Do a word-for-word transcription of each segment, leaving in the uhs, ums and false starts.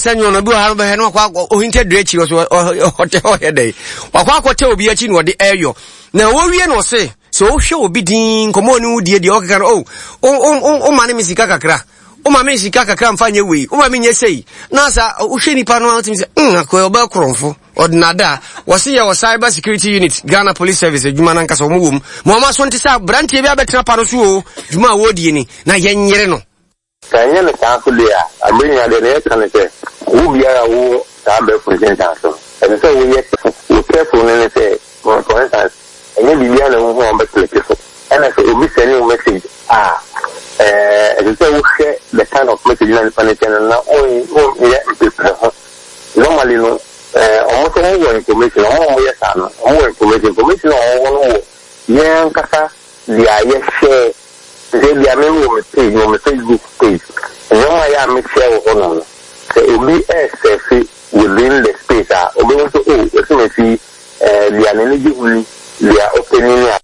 sanyo no bi o ha be he no kwa o hinted drechi o so hotel o he dey wakwa akote obi achi no de eyo na wo wie no se so wo hwe obi din komo ni wudie de o keka no o o o mane misika kakra o ma me sika kakra mfanye we o ma me nyesei na sa o hwe nipa no antimi se mm akoy oba kromfo ordinada wasi ya cyber security unit Ghana Police Service adwuma na nkasa omo wom mo ma so ntisa brantie bi abetena pa no so o dwuma wodi ni na yenyere no kanya na tafulia abrenya de ne kan se wo biara wo ta be present so and so we yet we careful ne se for instance enye bibia na wo ho be click so and so obi send you message ah eh and so we share the kind of message na panete na o o ya normally no eh almost all information all yes and all information information all no yen kasa dia ye share they be a member of page on the Facebook page and no I am share on so it be S within the space ah obi so oh so see eh dia energy we dia opening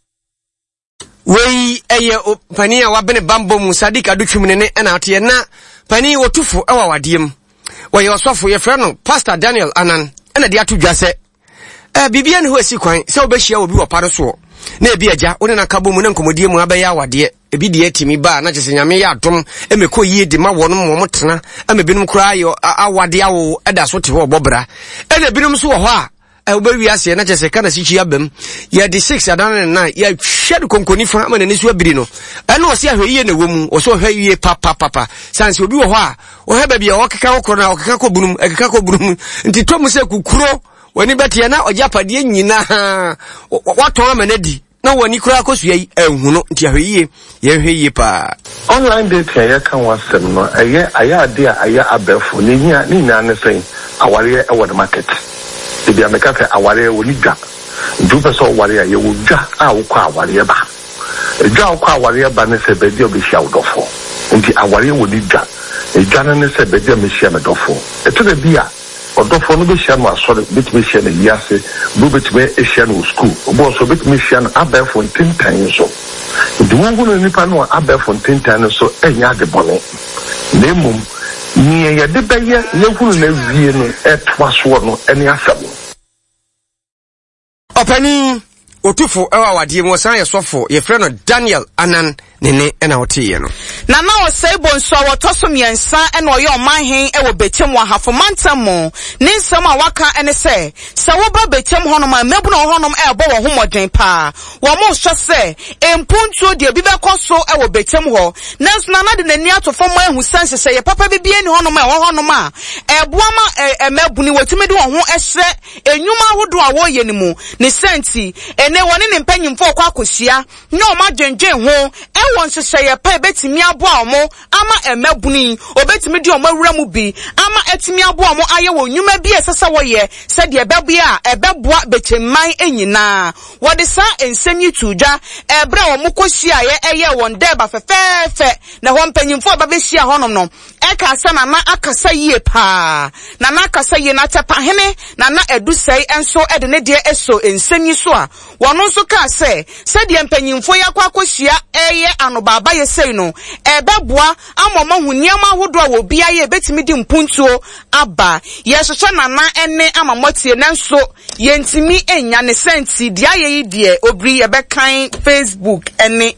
we eye pani a wabene bambo mu Sadika Dutwumne ne na ate na pani wotufo ewa wadiem we yosofo ye frɛ no Pastor Daniel Anan na dia to dwase eh bibia ne ho asi kwan sɛ obehia obi wo pare so na ebi agya one na kabo mu na nkomodie mu abɛya awade ebi de atimi ba na kyese nyame ya adom emekɔ yie de ma wɔno mo motena emebinum kura ayo awade awo ɛda so te ho bɔbra ɛna binum so wɔ hɔ a e obewi ase na kyese kana sichi abam ya de six adan na ya hwɛ konkoni fa ama nani so abiri no ɛna ɔse ahwɛ yie na wom ɔso hwɛ yie papa papa sanse obi wɔ hɔ a ɔhɛ ba bia ɔkeka wokro na ɔkeka kɔ bunum ɛkeka kɔ bunum nti tomu sɛ kukuro wani betia na ojapade nyina waton amanadi na wani kura kosua yi ehunu nti ahweye ye hweye pa online dating ya kan wasem no eye aya ade a aya abefo ne hia ne nyina ne sen aware e wo the market e bia meka ka aware wo ni dwa ndu pe so aware ye wo dwa a wo kwa aware ba dwa wo kwa aware ba ne se bedi obehia wodofo nti aware wo ni dwa e dwa ne se bedi amehia medofo e to de bia odofo no be share no asore bit me share no yase bu bit me e share no school obo so bit me share no abefo tintan so the one who nipa no abefo tintan so enya de bone nemum ni ye de beye ye hunu na wie no etwa so no eni asabo opani otufo ewa wadie mo san ye sofo ye frɛ no Daniel Anan nene ena otiye no na na osebo nso awotoso miensa ena oye omanhen ewo betem wa hafo mantam ne nsam a waka ene se se wo ba betem honom a mebu na honom e bo wo homodwen pa wo mo hwe se empuntuo de bi bekoso ewo betem ho nanso na na de nani atofo mo ehu sanse se ye papa bibie ni honom e wo honom a eboama emebu ni wotimi de wo ho ehre enyuma ahodo a wo ye ni mu ne senti ene woni ne mpanyimfo kwa akosia ne o ma dwendwen ho won se seye pa betimi aboa omo ama emabuni obetimi di omo awura mu bi ama etimi aboa omo aye wo nyuma bi esesa wo ye se de ebebia ebeboa beteman enyina wo de sa ensem yitudwa ebra wo mukohia ye eye won deba fefefe na ho mpanyimfo ba behia honom no eka asa na na akasa yie pa na na akasa yie na tepa hene na na edusai enso ede ne de eso ensem yi so a wono nso ka se se de mpanyimfo yakwa akohia eye ano baba ye sei no ebeboa amoma huniama hodo a wo bia ye betimi di mpuntuo aba ye hwehwe nana ene amamotie nanso ye ntimi enya ne senti dia ye yi die obri ye bekan Facebook ene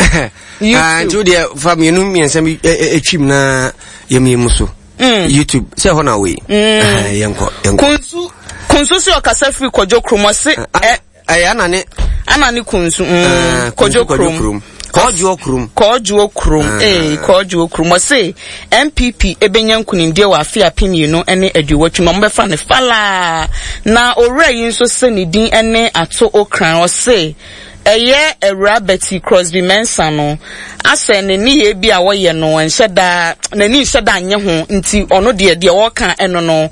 ah to dia fam yenu miensa mi etwim na yemiemu so YouTube se ho na we yenko yenko kunsu kunsu si okasa free kojo kromose eh anane anane kunsu kojo krom Kojo krum Kojo krum eh Kojo krum say M P P ebenyan kunindie wa afia pimi no ene aduwatwu no mbefa ne fala na owura yi nso se ne din ene ato okran o say eye ewura Betty Crosby Mensa no ase ne ni ye bi a wo ye no enhyeda na ni hyeda anye ho nti ono de de wo kan eno no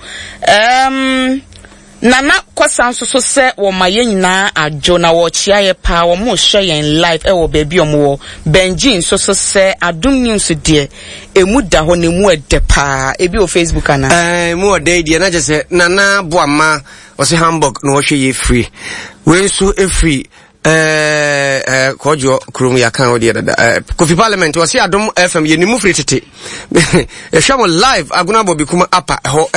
em Nana kwasa nso so se wo maye nyina ajo na wo chia ye pa wo mo hwe yen live e wo baby omo Benji nso so se Adum News de emu da ho ne mu ede pa ebi o Facebook ana eh mu ode de na je se Nana Boama o se Hamburg no wo hwe ye free we nso e free eh eh Kojo krum ya kan odi dada Kofi Parliament wo se Adum F M ye ni mu free tete e hwe mo live aguna bobi kuma apa ho